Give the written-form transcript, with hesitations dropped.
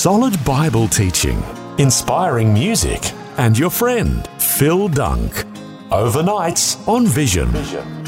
Solid Bible teaching, inspiring music, and your friend, Phil Dunk. Overnights on Vision.